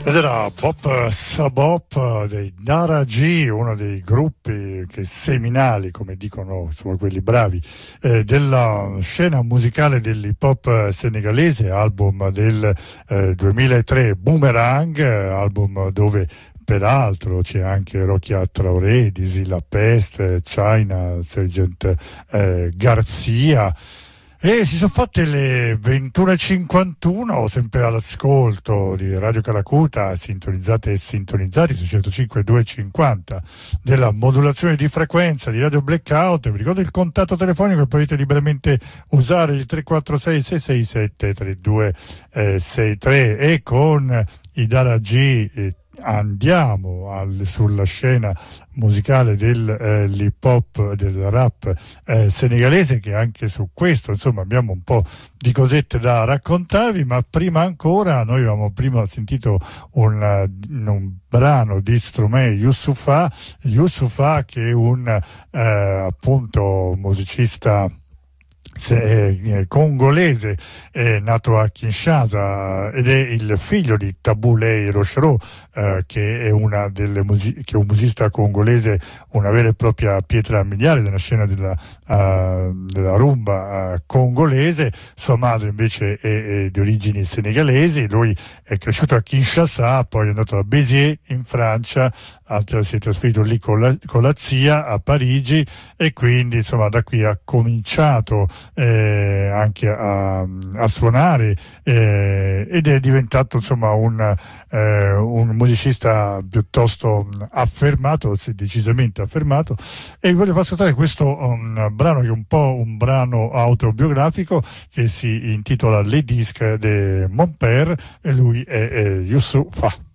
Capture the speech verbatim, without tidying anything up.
Ed era Bob Sabop dei Nara G, uno dei gruppi che seminali, come dicono insomma, quelli bravi, eh, della scena musicale dell'hip hop senegalese, album del eh, duemilatré, Boomerang, album dove peraltro c'è anche Rokia Traoré, Dizzy La Peste, China, Sergeant eh, Garzia. E si sono fatte le ventuno e cinquantuno, sempre all'ascolto di Radio Calacuta, sintonizzate e sintonizzati su centocinque virgola duecentocinquanta della modulazione di frequenza di Radio Blackout. Vi ricordo il contatto telefonico che potete liberamente usare, il tre quattro sei sei sei sette tre due sei tre, e con i Dara G eh, andiamo al, sulla scena musicale dell'hip eh, hop, del rap eh, senegalese, che anche su questo insomma abbiamo un po' di cosette da raccontarvi. Ma prima ancora, noi avevamo prima sentito un, un brano di Stromae, Youssoupha Youssoupha che è un eh, appunto musicista Se, eh, congolese, è nato a Kinshasa ed è il figlio di Taboulé Rochereau, eh, che è una delle che è un musicista congolese, una vera e propria pietra miliare della scena della, uh, della rumba uh, congolese. Sua madre invece è, è di origini senegalesi. Lui è cresciuto a Kinshasa, poi è andato a Béziers in Francia, si è trasferito lì con la, con la zia a Parigi, e quindi insomma da qui ha cominciato Eh, anche a, a suonare eh, ed è diventato insomma un, eh, un musicista piuttosto affermato, decisamente affermato. E vi voglio far ascoltare questo um, brano, che è un po' un brano autobiografico, che si intitola Les Disques de Mon Père, e lui è, è Youssoupha.